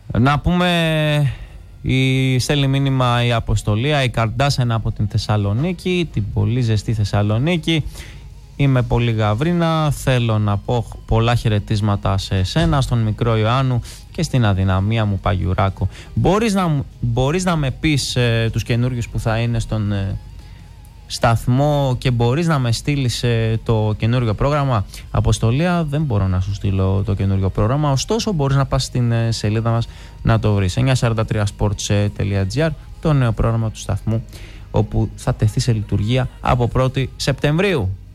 Να πούμε, στέλνει μήνυμα η Αποστολία, η Καρντάσεν από την Θεσσαλονίκη, την πολύ ζεστή Θεσσαλονίκη. Είμαι πολύ γαβρίνα, θέλω να πω πολλά χαιρετίσματα σε εσένα, στον μικρό Ιωάννου και στην αδυναμία μου Παγιουράκο. Μπορείς να με πεις τους καινούριους που θα είναι στον σταθμό και μπορείς να με στείλεις το καινούριο πρόγραμμα? Αποστολία, δεν μπορώ να σου στείλω το καινούριο πρόγραμμα, ωστόσο μπορείς να πας στην σελίδα μας να το βρεις, 943sports.gr, το νέο πρόγραμμα του σταθμού, όπου θα τεθεί σε λειτουργία από 1η Σεπτεμβρίου.